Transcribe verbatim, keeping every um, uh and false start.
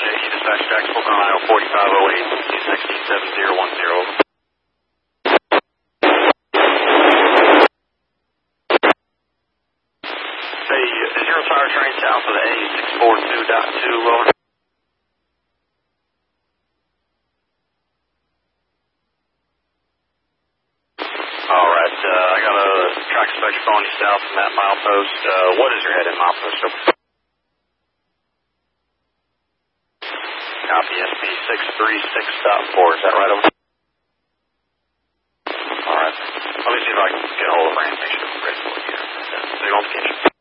Station, dispatch tracks four mile forty-five oh eight, sixteen seven zero one zero. Say, zero Tower train south of the A six four two dot two, over. Alright, uh, I got a track inspection phone you south from that milepost. Uh, what is your head in milepost? Copy, S P six three six dot four, is that right over? Alright, let me see if I can get a hold of Brand, make sure it's ready for you. Signal location.